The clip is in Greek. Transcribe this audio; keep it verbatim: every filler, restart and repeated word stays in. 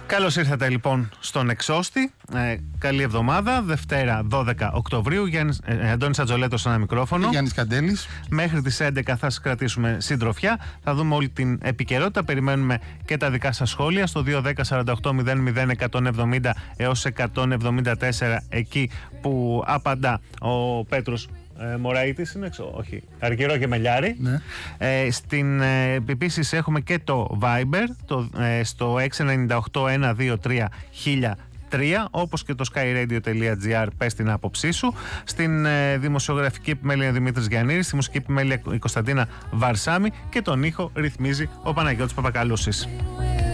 Καλώς ήρθατε λοιπόν στον Εξώστη. Ε, καλή εβδομάδα. Δευτέρα δώδεκα Οκτωβρίου. Γιάννης, ε, Αντώνης Ατζολέτος σε ένα μικρόφωνο. Γιάννης Καντέλης. Μέχρι τις έντεκα θα σας κρατήσουμε συντροφιά. Θα δούμε όλη την επικαιρότητα. Περιμένουμε και τα δικά σας σχόλια στο δύο δέκα σαράντα οκτώ μηδέν μηδέν εκατόν εβδομήντα έως εκατόν εβδομήντα τέσσερα, εκεί που απαντά ο Πέτρος Ε, Μωραΐτης είναι έξω, όχι, Αργυρό και Μελιάρη. Ναι. Ε, στην, ε, επίσης έχουμε και το Viber το, ε, στο έξι εννιά οκτώ ένα δύο τρία χίλια τρία, όπως και το skyradio.gr. πες την άποψή σου. Στην ε, δημοσιογραφική επιμέλεια Δημήτρης Γιαννήρης, στη μουσική επιμέλεια η Κωνσταντίνα Βαρσάμη και τον ήχο ρυθμίζει ο Παναγιώτης Παπακαλούσης.